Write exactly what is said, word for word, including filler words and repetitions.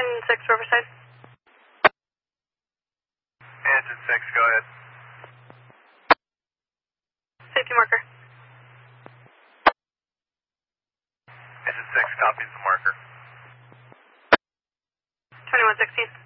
Engine six, Riverside. Engine six, go ahead. Safety marker. Engine six copies the marker. twenty-one sixteen.